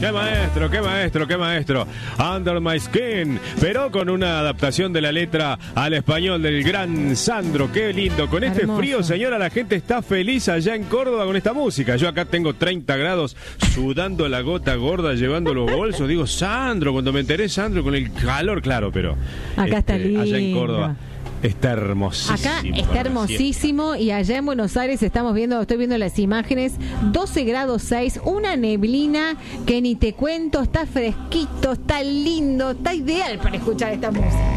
Qué maestro, qué maestro, qué maestro. Under My Skin, pero con una adaptación de la letra al español del gran Sandro. Qué lindo. Con este Hermoso. frío, señora, la gente está feliz allá en Córdoba con esta música. Yo acá tengo 30 grados, sudando la gota gorda, llevando los bolsos. Digo, Sandro, cuando me enteré, Sandro, con el calor, claro, pero Acá está lindo. allá en Córdoba está hermosísimo. Acá está hermosísimo y allá en Buenos Aires estoy viendo las imágenes, 12 grados 6, una neblina que ni te cuento, está fresquito, está lindo, está ideal para escuchar esta música.